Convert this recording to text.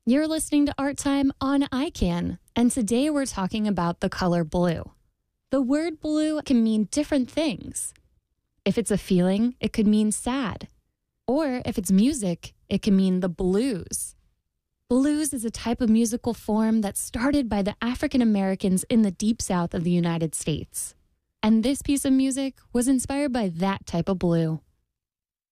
You're listening to Art Time on ICANN, and today we're talking about the color blue. The word blue can mean different things. If it's a feeling, it could mean sad. Or if it's music, it can mean the blues. Blues is a type of musical form that started by the African Americans in the Deep South of the United States. And this piece of music was inspired by that type of blue.